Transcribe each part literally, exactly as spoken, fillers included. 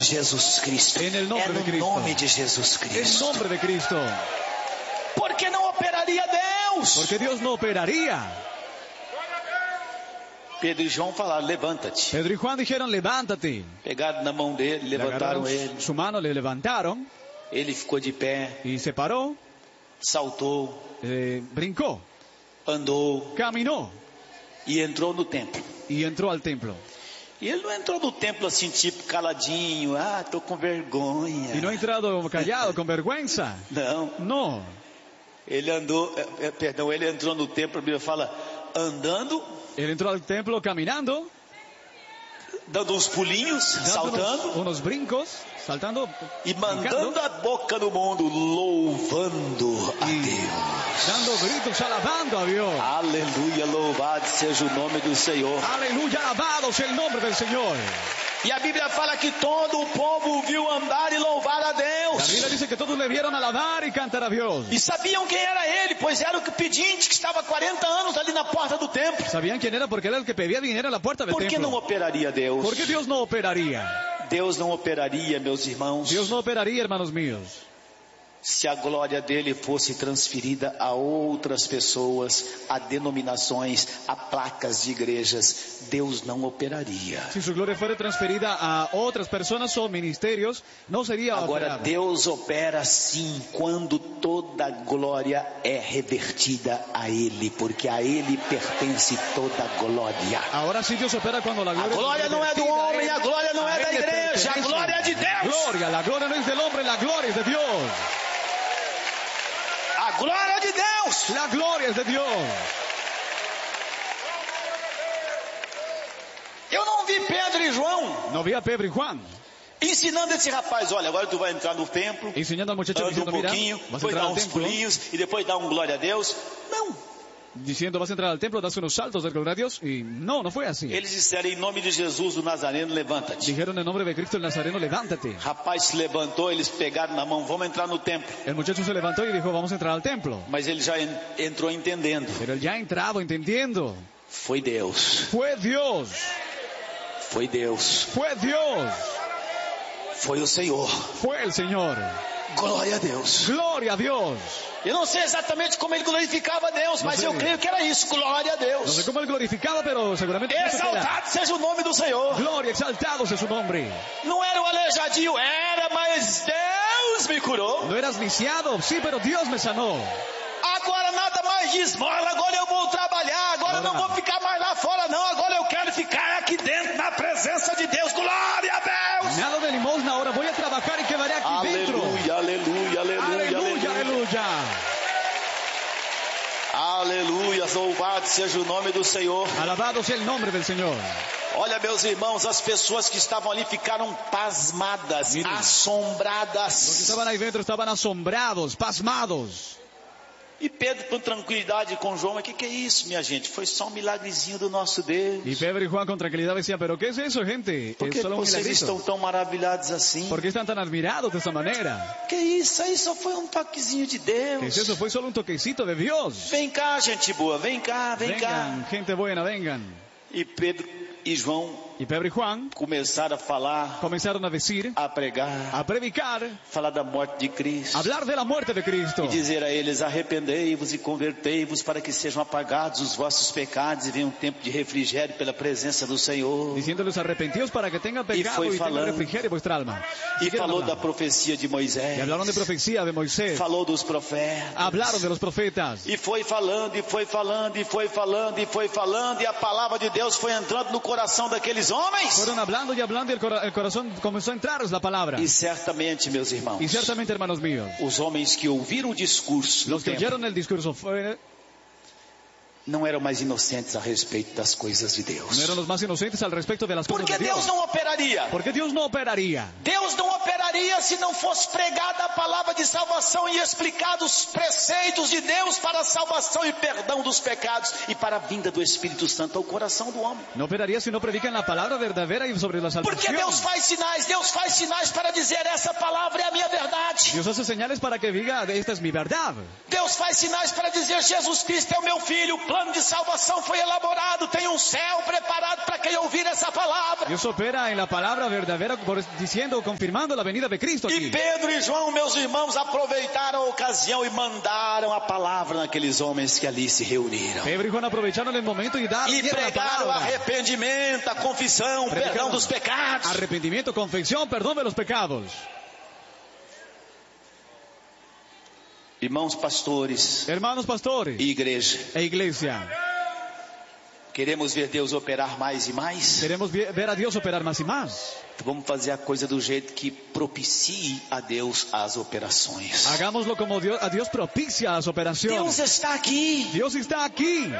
Jesus Cristo. En el nombre é no de Cristo. nome de Jesus Cristo. En nombre de Cristo. Porque não operaria Deus. Porque Dios no operaría. Pedro e João falaram, levanta-te. Pedro y Juan dijeron, levántate. Pegaram na mão dele, Le levantaram agarraron ele. su mano, le levantaron Ele ficou de pé, y se paró, saltou, eh, brincó, andou caminó e entrou no templo. y entró al templo. E ele não entrou no templo assim, tipo, caladinho. Ah, tô com vergonha. Y no ha entrado callado, con vergüenza. Não. No. Ele andou, é, é, perdão, ele entrou no templo, a Bíblia fala, andando, Él entró al templo caminando, dando uns pulinhos, dando saltando unos, unos brincos, saltando e mandando brincando, a boca no mundo, louvando a y Deus. dando gritos, alabando a Dios. Aleluia, louvado seja o nome do Senhor. Aleluya, alabado sea el nombre del Señor. E a Bíblia fala que todo o povo viu andar e louvar a La Biblia Deus. dice que todos le vieron alabar y cantar a Dios. E sabiam quem era ele, pois era o que pedinte que estava há quarenta anos ali na porta do templo. Sabían quién era porque era el que pedía dinero en la puerta del Por que não templo. operaria Deus? ¿Por qué Dios no operaría? Deus não operaria, meus irmãos, Dios no operaría, hermanos míos, se a glória dele fosse transferida a outras pessoas, a denominações, a placas de igrejas. Deus não operaria. si su gloria fuera transferida a otras personas o ministerios, no sería Agora operado. Deus opera sim quando toda glória é revertida a Ele, porque a Ele pertence toda glória. Ahora sí Dios opera cuando la A gloria, glória não é do homem, a glória não é da igreja, a glória é de Deus. Gloria, la gloria no es del hombre, la gloria es de Dios. A glória é de Deus. La gloria es de Dios. Eu não vi Pedro e João No vi a Pedro y Juan ensinando esse rapaz, olha, agora tu vai entrar no templo, enseñando al muchacho anda um diciendo, mira, pouquinho, vas a depois entrar dá al uns templo, pulinhos e depois dá um glória a Deus. Não. diciendo, vas a entrar al templo, das unos saltos del gloria a Dios, y no, no fue así. Eles disseram, em nome de Jesus, o Nazareno, levanta-te. Dijeron en nombre de Cristo el Nazareno, levántate. Rapaz se levantou, eles pegaram na mão, vamos entrar no templo. El muchacho se levantó y dijo, vamos a entrar al templo. Mas ele já en- entrou entendendo. Pero él ya ha entrado entendiendo. Foi Deus. Fue Dios, Foi Deus. fue Dios, Foi o Senhor. fue el Señor. Glória a Deus. Gloria a Dios. Eu não sei exatamente como ele glorificava a Deus, mas sei. eu creio que era isso. Glória a No sé Deus. cómo él glorificaba, pero seguramente por eso que era. Exaltado seja o nome do Senhor. Gloria, exaltado sea su nombre. Não era o aleijadinho, era, mas Deus me curou. No eras lisiado, sí, pero Dios me sanó. Agora nada mais de esmola, agora eu vou trabalhar, agora eu não vou ficar mais lá fora não, agora eu quero ficar aqui dentro na presença de Deus. Glória a Deus. Nada de limosna, ahora voy a trabajar y quedaré aquí dentro. Aleluia, aleluia, aleluia, Aleluya, aleluya. Aleluia, louvado seja o nome do Senhor. Alabado sea el nombre del Señor. Olha, meus irmãos, as pessoas que estavam ali ficaram pasmadas, Miren. Los que assombradas. estaban ahí dentro estaban asombrados, pasmados. E Pedro, com tranquilidade, com João, o que, que é isso, minha gente? Foi só um milagrezinho do nosso Deus. Y Pedro y Juan con tranquilidad decían, pero ¿qué es eso, gente? Por Es que solo un vocês milagrito. estão tão maravilhados assim? ¿Por qué están tan admirados de esta manera? Que isso aí só foi um toquezinho de ¿Qué es Deus. eso? Fue solo un toquecito de Dios. Vem cá, gente boa, vem cá, vem Vengan, cá. gente buena, vengan. E Pedro e João Y Pedro y Juan começaram a falar, comenzaron a decir, a pregar, a predicar, falar da morte de Cristo. hablar de la muerte de Cristo. E dizer a eles, arrependei-vos e convertei-vos para que sejam apagados os vossos pecados e venha um tempo de refrigério pela presença do Senhor. Diciéndoles arrepentidos para que tengan pecado fue y, tengan falando. refrigerio en vuestra alma. E Siguieron falou da hablando. profecia de Moisés. Y hablaron de profecía de Moisés. Falou dos profetas. Hablaron de los profetas. E foi falando, e foi falando, e foi falando, e foi falando, e a palavra de Deus foi entrando no coração daqueles homens. Fueron hablando y hablando y el, cora- el corazón comenzó a entrarles la palabra. E certamente, meus irmãos, Y ciertamente, hermanos míos, os homens que ouviram o discurso do los que templo oyeron el discurso fue- não eram mais inocentes a respeito das coisas de Deus. no eran los más inocentes al respecto de las Por cosas que de Deus Dios. não operaria? Porque Dios no operaría. Deus não operaria se não fosse pregada a palavra de salvação e explicados os preceitos de Deus para a salvação e perdão dos pecados e para a vinda do Espírito Santo ao coração do homem. No operaría si no predican la palabra verdadera y sobre la Porque salvación. Deus faz sinais, Deus faz sinais para dizer essa palavra é a minha verdade. Dios hace señales para que diga, esta es mi verdad. Deus faz sinais para dizer Jesus Cristo é o meu filho, plano plano de salvação foi elaborado, tem um céu preparado para quem ouvir essa palavra. Dios opera en la palabra verdadera, por- diciendo, confirmando la venida de Cristo E aquí. Pedro e João, meus irmãos, aproveitaram a ocasião e mandaram a palavra naqueles homens que ali se reuniram. Pedro y Juan aprovecharon el momento y dar- E dieron la pregaram palabra. arrependimento, a confissão, o Predicaron perdão dos pecados. Arrepentimiento, confesión, perdón de los pecados. Irmãos pastores Hermanos pastores e igreja, e iglesia, queremos ver Deus operar mais e mais? queremos vi- ver a Dios operar más y más. Então vamos fazer a coisa do jeito que propicie a Deus as operações. Hagámoslo como Dios, a Dios propicia las operaciones. Deus está aqui. Dios está aquí.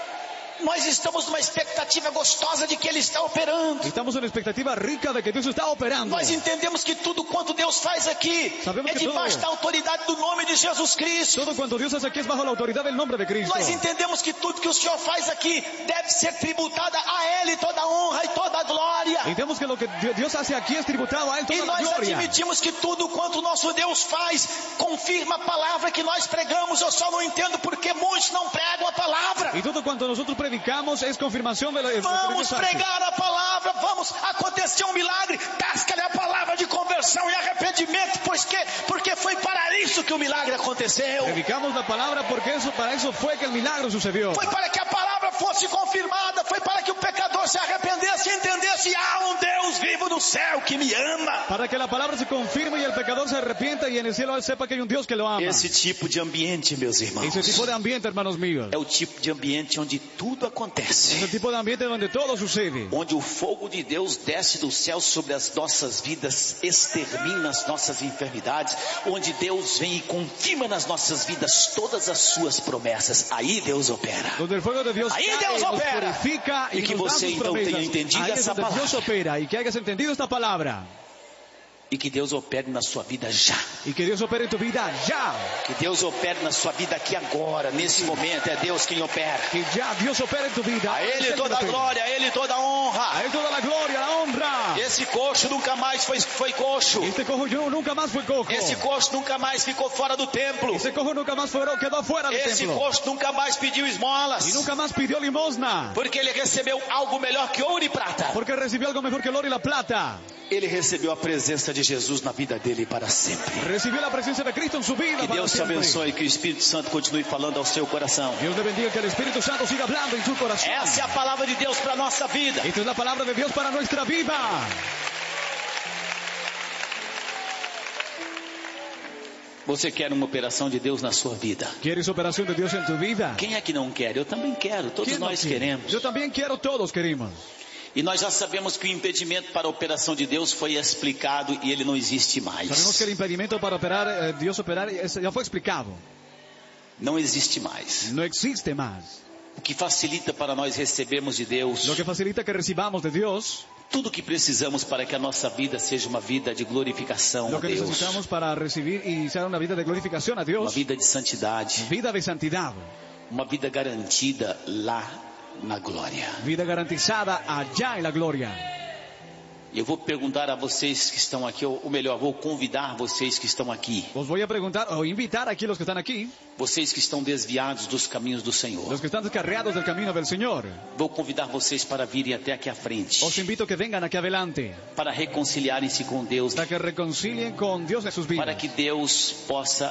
Nós estamos numa expectativa gostosa de que Ele está operando. Estamos en una expectativa rica de que Dios está operando. Nós entendemos que tudo quanto Deus faz aqui Sabemos é que debaixo tudo- da autoridade do nome de Jesus Cristo. Todo cuanto Dios hace aquí es bajo la autoridad del nombre de Cristo. Nós entendemos que tudo que o Senhor faz aqui deve ser tributada a Ele toda a honra e toda a glória. Entendemos que lo que Dios hace aquí es tributado a Él E toda la nós gloria. admitimos que tudo quanto o nosso Deus faz confirma a palavra que nós pregamos. Eu só não entendo porque muitos não pregam a palavra. Y todo cuanto nosotros predicamos es confirmación de lo de lo que Vamos Dios hace. pregar a palavra, vamos acontecer um milagre. Tasca-lhe a palavra de conversão e arrependimento, pois que, porque foi para isso que o milagre aconteceu. Predicamos la palabra porque eso, para eso fue que el milagro sucedió. Foi para que a palavra fosse confirmada, foi para que o pecador se arrependesse e entendesse: há um Deus vivo no céu que me ama. Para que la palabra se confirme y el pecador se arrepienta y en el cielo él sepa que hay un Dios que lo ama. Esse tipo de ambiente, meus irmãos, Ese tipo de ambiente, hermanos míos. é o tipo de ambiente onde tudo acontece. Ese tipo de ambiente donde todo sucede. Onde o fogo de Deus desce do céu sobre as nossas vidas, extermina as nossas enfermidades, onde Deus vem e confirma nas nossas vidas todas as suas promessas. Aí Deus opera. Donde el fuego de Dios Ahí cae, Dios nos opera. purifica y, Y que nos da você, sus então, promesas. tenha entendido Ahí es essa donde Dios palavra. opera y que hayas entendido esta palabra. E que Deus opere na sua vida já. Y que Dios opere en tu vida ya. Que Deus opere na sua vida aqui agora, nesse momento. É Deus quem opera. Que ya Dios opere en tu vida. A Es Ele Él toda a quien opera. glória, a Ele toda a honra. A Él toda la gloria, la honra. Esse coxo nunca mais foi, foi coxo. Este cojo yo nunca más fue cojo. Esse coxo nunca mais ficou fora do templo. Ese cojo nunca más fue, quedó fuera del Esse templo. coxo nunca mais pediu esmolas. Y nunca más pidió limosna. Porque ele recebeu algo melhor que ouro e prata. Porque recibió algo mejor que el oro y la plata. Ele recebeu a presença de Jesus na vida dele para sempre. Recibió la presencia de Cristo en su vida Que para Deus te siempre. abençoe, que o Espírito Santo continue falando ao seu coração. Dios le bendiga, que el Espíritu Santo siga hablando en su corazón. Essa é a palavra de Deus para a nossa vida. Esta es la palabra de Dios para nuestra vida. Você quer uma operação de Deus na sua vida? ¿Quieres operación de Dios en tu vida? Quem é que não quer? Eu também quero, todos ¿Quién no nós quiere? queremos. Yo también quiero, todos queremos. E nós já sabemos que o impedimento para a operação de Deus foi explicado e ele não existe mais. Sabemos que el impedimento para operar, eh, Dios operar, es- ya fue explicado. Não existe mais. No existe más. O que facilita para nós recebermos de Deus Lo que facilita que recibamos de Dios, tudo o que precisamos para que a nossa vida seja uma vida de glorificação a lo que Deus. necesitamos para recibir y ser una vida de glorificación a Uma Dios, vida de santidade. vida de santidad, Uma vida garantida lá na glória. vida garantizada allá en la gloria. Eu vou perguntar a vocês que estão aqui, ou melhor, vou convidar vocês que estão aqui, Os voy a preguntar o invitar aquí los que están aquí, vocês que estão desviados dos caminhos do Senhor. los que están descarriados del camino del Señor. Vou convidar vocês para virem até aqui à frente, Os invito a que vengan aquí adelante para reconciliarem-se com Deus, para que reconcilien con Dios en sus para vidas, que Deus possa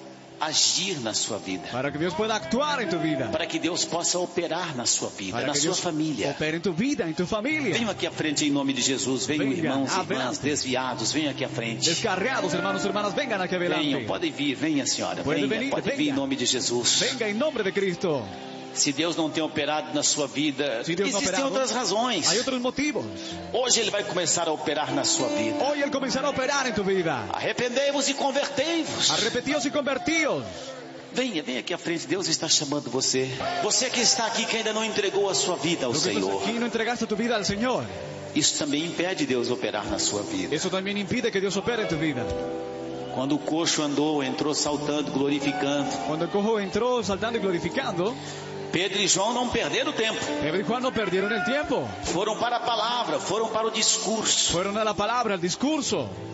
agir na sua vida, para que Dios pueda actuar en tu vida, para que Deus possa operar na sua vida, para na que sua Dios família. opere en tu vida, en tu familia. Venham aqui à frente em nome de Jesus. Venham, Venha, irmãos e irmãs adelante. desviados, venham aqui à frente. Descarriados, hermanos, hermanas, vengan aquí Venham, adelante. podem vir, venha senhora, Pode venha, venir, pode vir em venha. nome de Jesus. Venga en nombre de Cristo. Se Deus não tem operado na sua vida, Se Deus não existem operado, outras razões. Hay otros motivos. Hoje Ele vai começar a operar na sua vida. Hoy Él comenzará a operar en tu vida. Arrependei-vos e convertei-vos. Arrepentíos y convertíos. Venha, venha aqui à frente, Deus está chamando você. Você que está aqui, que ainda não entregou a sua vida ao Lo que estás Senhor. aquí no entregaste tu vida al Señor. Isso também impede Deus operar na sua vida. Eso también impide que Dios opere en tu vida. Quando o coxo andou, entrou saltando, glorificando, Cuando el cojo entró saltando y glorificando, Pedro e João não perderam tempo. Pedro y Juan no perdieron el tiempo. Foram para a palavra, foram para o discurso. Fueron a la palabra, al discurso.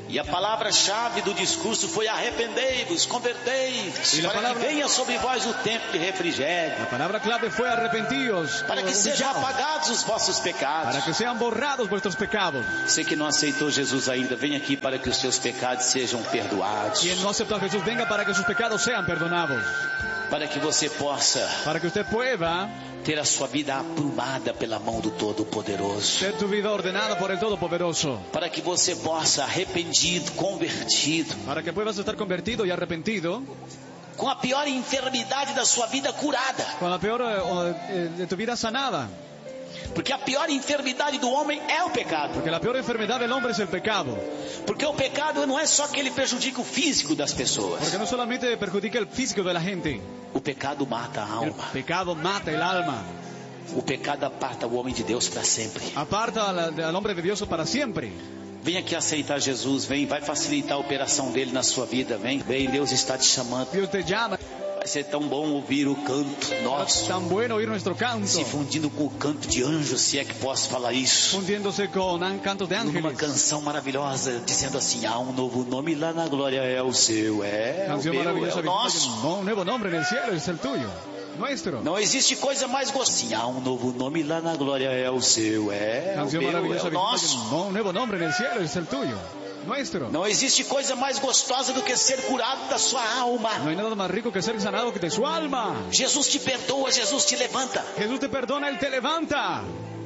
E a palavra-chave do discurso foi arrependei-vos, convertei-vos, para palavra... que venha sobre vós o tempo de refrigério. A palavra clave foi arrepentíos, para que sejam apagados os vossos pecados. Para que sejam borrados vuestros pecados. Você que não aceitou Jesus ainda, vem aqui para que os seus pecados sejam perdoados. Quien no aceptó a Jesús, venga para que sus pecados sean perdonados. Para que você possa para que usted pueda ter a sua vida aprumada pela mão do Todo-Poderoso. Ter tu vida ordenada por el Todo-Poderoso. Para que você possa, arrependido, convertido, para que puedas estar convertido y arrepentido, com a pior enfermidade da sua vida curada. Com a pior eh, de tu vida sanada. Porque a pior enfermidade do homem é o pecado. Porque a pior enfermidade do homem é o pecado. Porque o pecado não é só que ele prejudica o físico das pessoas. Porque não solamente perjudica o físico da gente. O pecado mata a alma. O pecado mata a alma. O pecado aparta o homem de Deus para sempre. Aparta al homem de Deus para sempre. Vem aqui aceitar Jesus, vem, vai facilitar a operação dele na sua vida, vem, vem, Deus está te chamando. Deus te chama. Vai ser tão bom ouvir o canto nosso. Tão bueno ouvir nosso canto. Se fundindo com o canto de anjos, se é que posso falar isso. Fundindo-se com cantos de ángeles. Uma canção maravilhosa, dizendo assim, há um novo nome lá na glória, é o seu, é canção o meu, maravilhosa, é o nosso. Um novo nome no céu, é o tuyo. Nuestro. Não existe coisa mais gostosa. Há um novo nome lá na glória, é o seu, é canção o meu, maravilhosa, é o nosso. Um novo nome no céu, é o tuyo. Nuestro. Não existe coisa mais gostosa do que ser curado da sua alma. Não há nada mais rico que ser sanado que de sua alma. Jesus te perdoa, Jesus te levanta. Jesus te perdona, Ele te levanta.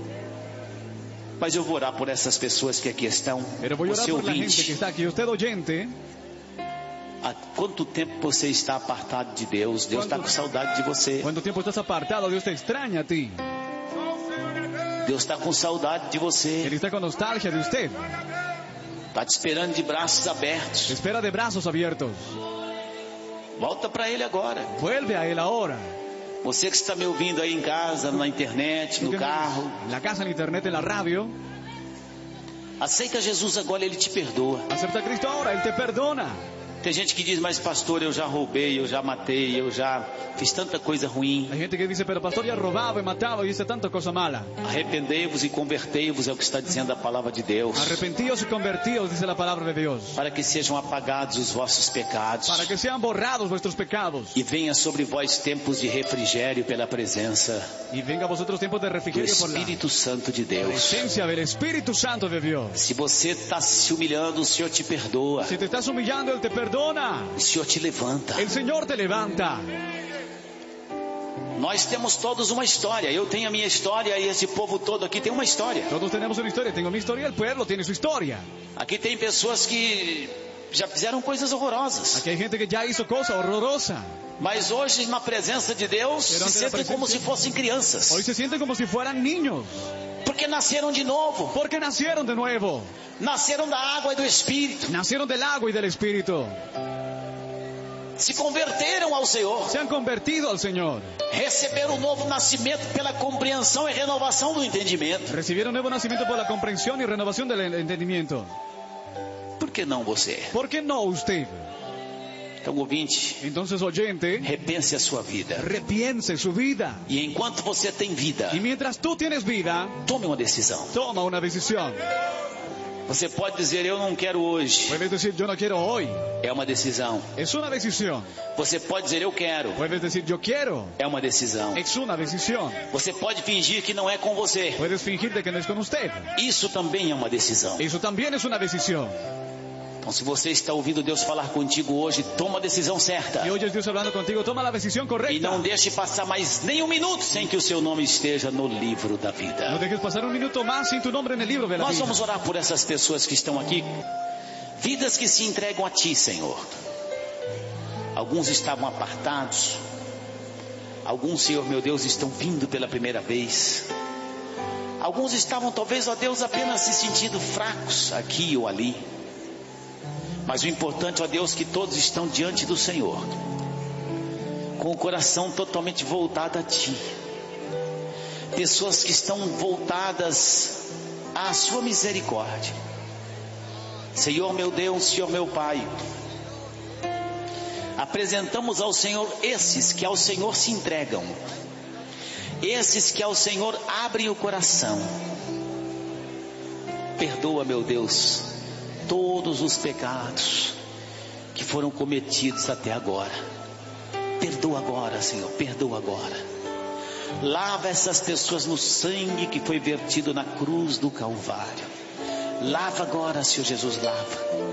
Mas eu vou orar por essas pessoas que aqui estão. Pero voy a orar você por la ouvinte. gente que está aqui, usted oyente. Há quanto tempo você está apartado de Deus? Deus está com saudade de você. Quanto tempo estás apartado? Deus te extraña a ti. Deus está com saudade de você. Ele está com nostalgia de usted. Está te esperando de braços abertos. Te espera de braços abertos. Volta para Ele agora. Vuelve a Ele agora. Você que está me ouvindo aí em casa, na internet, no carro. Na casa, na internet, na rádio. Aceita Jesus agora, Ele te perdoa. Acepta Cristo agora, Ele te perdona. Tem gente que diz, mas pastor, eu já roubei, eu já matei, eu já fiz tanta coisa ruim. Tem gente que diz, pero pastor, já roubava e matava e disse tanta coisa mala. Arrependei-vos e convertei-vos, é o que está dizendo a palavra de Deus. Arrepentíos e convertíos, diz a palavra de Deus. Para que sejam apagados os vossos pecados. Para que sejam borrados vuestros pecados. E venha sobre vós tempos de refrigério pela presença. E venga a vosotros tempos de refrigério por la Espírito Santo de Deus. Presencia del Espírito Santo de Deus. Se você está se humilhando, o Senhor te perdoa. Se te estás humillando, Ele te perdona. O Senhor te levanta. El Señor te levanta. Nós temos todos uma história. Eu tenho a minha história e esse povo todo aqui tem uma história. Todos temos uma história. Tenho minha história, o pueblo tem sua história. Aqui tem pessoas que já fizeram coisas horrorosas. Aqui há gente que já hizo coisa horrorosa. Mas hoje, na presença de Deus, se sentem como se fossem crianças. Hoje se sentem como se fossem niños. Porque nasceram de novo. Porque nasceram de novo. Nasceram da água e do Espírito. Nasceram del agua e del Espírito. Se converteram ao Senhor. Se han convertido ao Senhor. Receberam o novo nascimento pela compreensão e renovação do entendimento. Receberam o novo nascimento pela compreensão e renovação do entendimento. Por que não você? Por que não usted? Então, ouvinte, então, oyente, repense a sua vida. Repiense sua vida. E enquanto você tem vida, e mientras tú tienes vida, tome uma decisão. Toma uma decisão. Você pode dizer, eu não quero hoje. Puedes decir, yo no quiero hoy. É uma decisão. Es una decisión. Você pode dizer, eu quero. Puedes decir, yo quiero. É uma decisão. Es una decisión. Você pode fingir que não é com você. Puedes fingir de que no es con usted. Isso também é uma decisão. Eso también es una decisión. Então, se você está ouvindo Deus falar contigo hoje, toma a decisão certa. E hoje Deus falando contigo, toma a decisão correta. E não deixe passar mais nem um minuto sem que o seu nome esteja no livro da vida. Não deixes passar um minuto mais sem tu nome no livro da vida. Nós vamos orar por essas pessoas que estão aqui, vidas que se entregam a Ti, Senhor. Alguns estavam apartados. Alguns, Senhor meu Deus, estão vindo pela primeira vez. Alguns estavam, talvez, ó Deus, apenas se sentindo fracos aqui ou ali. Mas o importante, ó Deus, que todos estão diante do Senhor, com o coração totalmente voltado a Ti. Pessoas que estão voltadas à Sua misericórdia. Senhor meu Deus, Senhor meu Pai, apresentamos ao Senhor esses que ao Senhor se entregam, esses que ao Senhor abrem o coração. Perdoa, meu Deus, todos os pecados que foram cometidos até agora. Perdoa agora, Senhor, perdoa agora. Lava essas pessoas no sangue que foi vertido na cruz do Calvário. Lava agora, Senhor Jesus, lava.